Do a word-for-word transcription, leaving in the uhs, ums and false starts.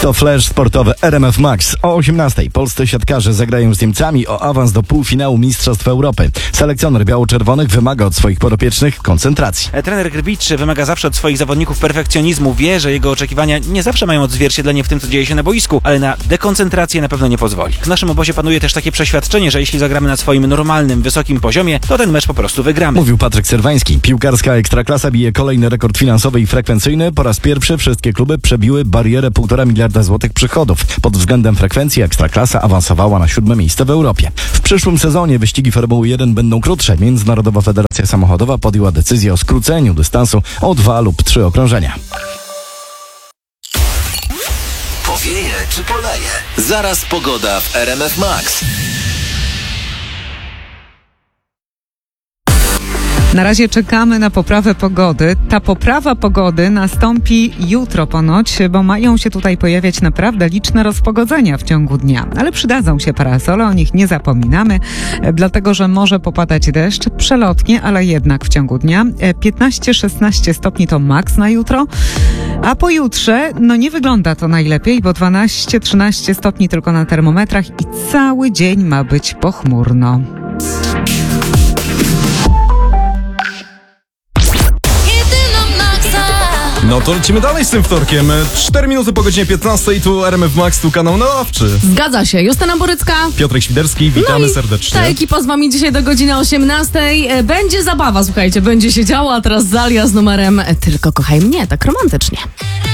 To flash sportowy R M F Max. O osiemnastej polscy siatkarze zagrają z Niemcami o awans do półfinału Mistrzostw Europy. Selekcjoner biało-czerwonych wymaga od swoich podopiecznych koncentracji. Trener Grbicz wymaga zawsze od swoich zawodników perfekcjonizmu. Wie, że jego oczekiwania nie zawsze mają odzwierciedlenie w tym, co dzieje się na boisku, ale na dekoncentrację na pewno nie pozwoli. W naszym obozie panuje też takie przeświadczenie, że jeśli zagramy na swoim normalnym, wysokim poziomie, to ten mecz po prostu wygramy. Mówił Patryk Serwański. Piłkarska Ekstraklasa bije kolejny rekord finansowy i frekwencyjny. Po raz pierwszy wszystkie kluby przebiły barierę półtora miliarda złotych przychodów. Pod względem frekwencji Ekstraklasa awansowała na siódme miejsce w Europie. W przyszłym sezonie wyścigi Formuły jeden będą krótsze. Międzynarodowa Federacja Samochodowa podjęła decyzję o skróceniu dystansu o dwa lub trzy okrążenia. Powieje czy poleje? Zaraz pogoda w R M F Max. Na razie czekamy na poprawę pogody. Ta poprawa pogody nastąpi jutro ponoć, bo mają się tutaj pojawiać naprawdę liczne rozpogodzenia w ciągu dnia. Ale przydadzą się parasole, o nich nie zapominamy, dlatego że może popadać deszcz przelotnie, ale jednak w ciągu dnia. piętnaście szesnaście stopni to maks na jutro, a pojutrze no nie wygląda to najlepiej, bo dwanaście trzynaście stopni tylko na termometrach i cały dzień ma być pochmurno. No to lecimy dalej z tym wtorkiem. cztery minuty po godzinie piętnastej, tu R M F Max, tu kanał nadawczy. Zgadza się. Justyna Borycka. Piotrek Świderski, witamy no serdecznie. Ta ekipa z wami dzisiaj do godziny osiemnastej. Będzie zabawa, słuchajcie, będzie się działo, a teraz Zalia z numerem Tylko kochaj mnie, tak romantycznie.